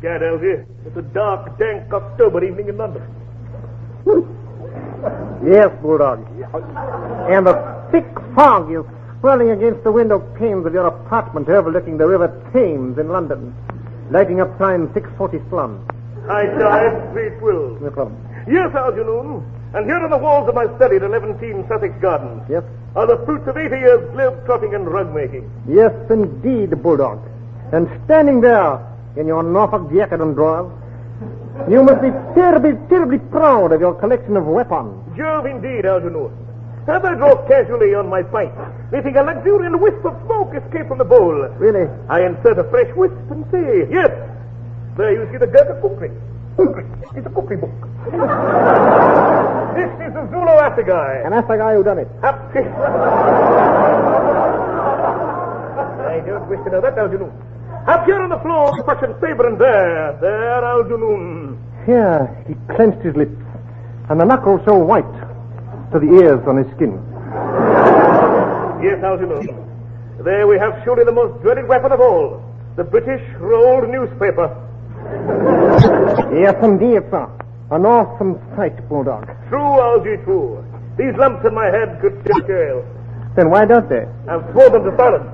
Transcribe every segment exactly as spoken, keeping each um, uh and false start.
Gad, Elsie, it's a dark, dank October evening in London. Yes, Bulldog. And a thick fog is swirling against the window panes of your apartment overlooking the River Thames in London, lighting up sign six forty slum. High tide, sweet will. No problem. Yes, Algernon. And here on the walls of my study at eleven Sussex Gardens Yes? are the fruits of eighty years globe-trotting and rug-making. Yes, indeed, Bulldog. And standing there in your Norfolk jacket and drawers, you must be terribly, terribly proud of your collection of weapons. Jove, indeed, Algernon. As I draw casually on my pipe, letting a luxuriant wisp of smoke escape from the bowl, Really? I insert a fresh wisp and say, yes, there you see the Gurkha cookery. Cookery. It's a cookery book. This is the Zulu assegai. An assegai who done it? Up. I don't wish to know that, Algernon. Up here on the floor, the Prussian saber, and there, there, Algernon. Here, he clenched his lips, and the knuckles so white to the ears on his skin. Yes, Algernon. There we have surely the most dreaded weapon of all, the British rolled newspaper. Yes, indeed, sir. An awesome sight, Bulldog. True, Algy, true. These lumps in my head could still jail. Then why don't they? I've sworn them to silence.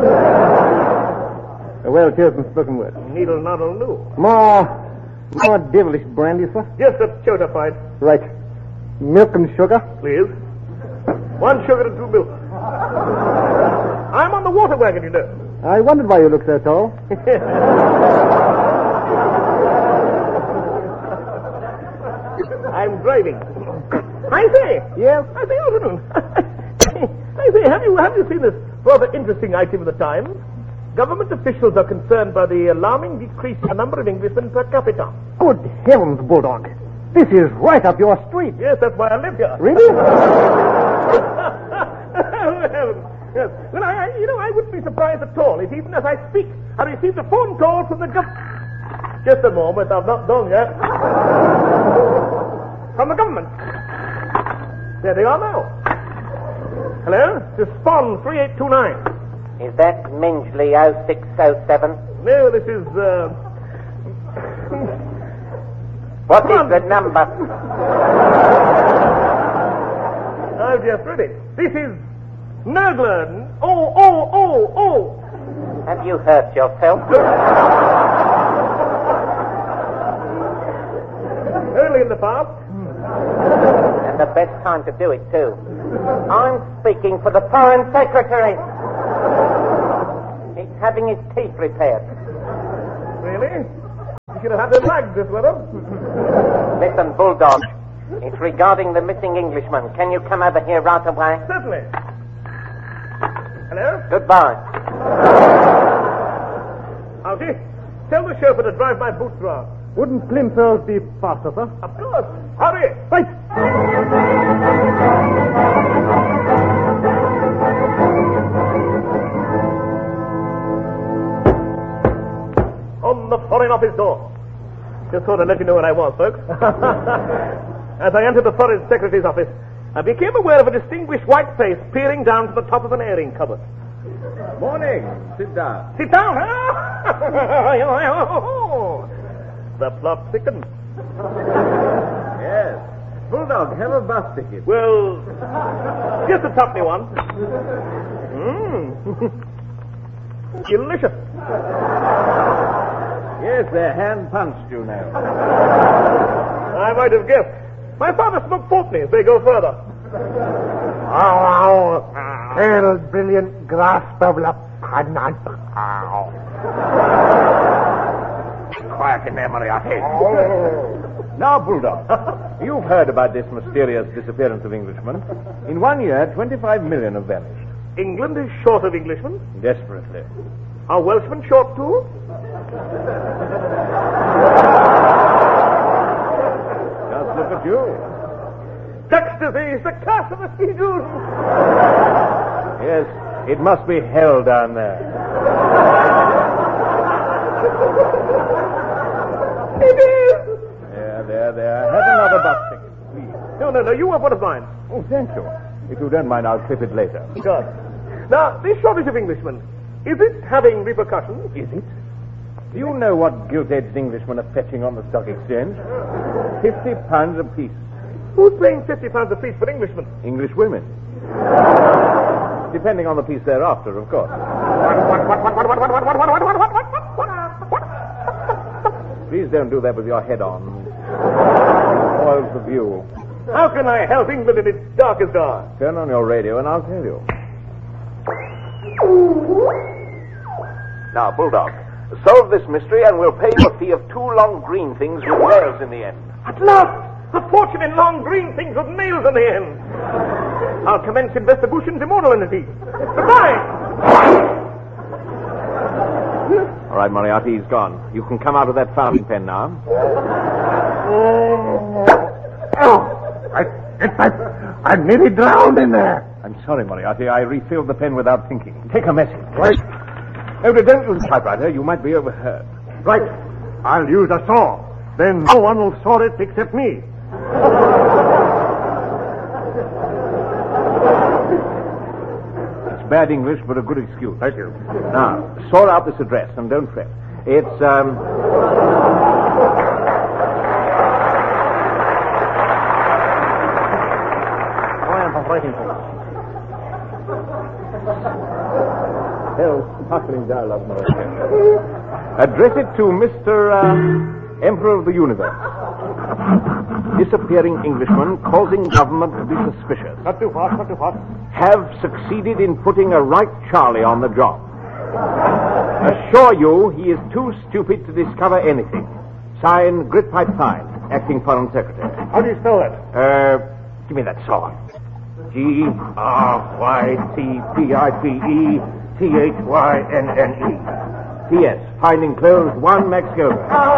A well-chosen spoken word. Needle noddle new. More, more devilish brandy, sir. Yes, that's chotified. Right. Milk and sugar? Please. One sugar and two milk. I'm on the water wagon, you know. I wondered why you look so tall. I'm driving. I say. Yes? I say, Algernon. I say, have you have you seen this rather interesting item of the Times? Government officials are concerned by the alarming decrease in the number of Englishmen per capita. Good heavens, Bulldog. This is right up your street. Yes, that's why I live here. Really? Oh, heavens. Yes. Well, I, I, you know, I wouldn't be surprised at all if even as I speak, I received a phone call from the government. Just a moment, I've not done yet. From the government. There they are now. Hello? This is Spawn three eight two nine. Is that Mingley oh six oh seven? No, this is, uh... What is the number? I've just read it. This is Nurgler. Oh, oh, oh, oh. Have you hurt yourself? Early in the past. And the best time to do it, too. I'm speaking for the Foreign Secretary. He's having his teeth repaired. Really? You should have had them lagged this weather. Listen, Bulldog. It's regarding the missing Englishman. Can you come over here right away? Certainly. Hello? Goodbye. Algy, tell the chauffeur to drive my boots round. Wouldn't Plimsolls be faster, sir? Of course. Hurry. Right. On the Foreign Office door. Just thought I'd let you know where I was, folks. As I entered the Foreign Secretary's office, I became aware of a distinguished white face peering down from the top of an airing cupboard. Morning. Sit down. Sit down, huh? The plot thickens. Yes. Bulldog, have a bus ticket. Well, just a tuppenny one. Mmm. Delicious. Yes, they're hand-punched, you know. I might have guessed. My father smoked Portneys. They go further. Oh, pale, brilliant grasp of la panna. Quiet in there, Moriarty. Now, Bulldog, you've heard about this mysterious disappearance of Englishmen. In one year, twenty-five million have vanished. England is short of Englishmen. Desperately. Are Welshmen short too? Just look at you. Ecstasy, the curse of the seagulls. Yes, it must be hell down there. It is. There, there, there. Have another bus ticket, please. No, no, no, you have one of mine. Oh, thank you. If you don't mind, I'll clip it later. Good. Now, this shortage of Englishmen, is it having repercussions? Is it? Do you know what gilt-edged Englishmen are fetching on the stock exchange? Fifty pounds apiece. Who's paying fifty pounds a piece for Englishmen? English women. Depending on the piece they're after, of course. Please don't do that with your head on. It spoils the view. How can I help England in its darkest hour? Turn on your radio and I'll tell you. Now, Bulldog, solve this mystery and we'll pay you a fee of two long green things with nails in the end. At last! A fortune in long green things with nails in the end. I'll commence investigations immortal indeed. Goodbye! All right, Moriarty, he's gone. You can come out of that fountain pen now. I, I, I'm nearly drowned in there. I'm sorry, Moriarty. I refilled the pen without thinking. Take a message. Right. Oh, don't use the typewriter. You might be overheard. Right. I'll use a saw. Then no one will saw it except me. It's bad English, but a good excuse. Thank you. Now, sort out this address and don't fret. It's, um... Address it to Mister Um, Emperor of the Universe. Disappearing Englishmen causing government to be suspicious. Not too fast, not too fast. Have succeeded in putting a right Charlie on the job. Assure you he is too stupid to discover anything. Sign Gritpipe Fine, Acting Foreign Secretary. How do you spell that? Uh, give me that saw. G R Y T P I P E T H Y N N E. P S. Find enclosed one Max Gilbert.